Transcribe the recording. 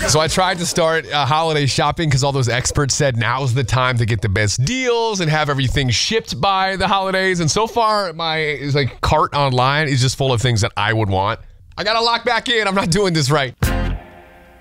So I tried to start holiday shopping because all those experts said now's the time to get the best deals and have everything shipped by the holidays. And so far, my cart online is just full of things that I would want. I got to lock back in. I'm not doing this right.